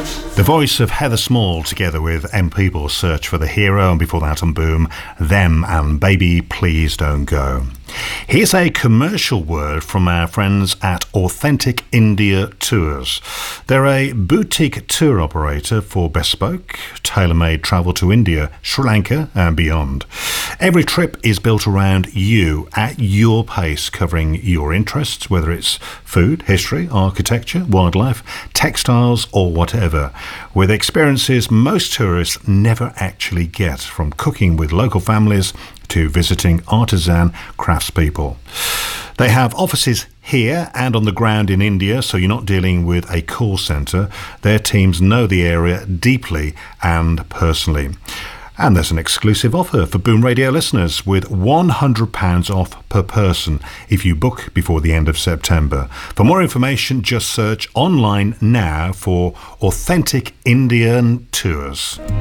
The voice of Heather Small together with M People, Search for the Hero, and before that on Boom, Them and Baby Please Don't Go. Here's a commercial word from our friends at Authentic India Tours. They're a boutique tour operator for bespoke, tailor-made travel to India, Sri Lanka and beyond. Every trip is built around you at your pace, covering your interests, whether it's food, history, architecture, wildlife, textiles or whatever, with experiences most tourists never actually get, from cooking with local families to visiting artisan craftspeople. They have offices here and on the ground in India, so you're not dealing with a call centre. Their teams know the area deeply and personally. And there's an exclusive offer for Boom Radio listeners with £100 off per person if you book before the end of September. For more information, just search online now for Authentic Indian Tours.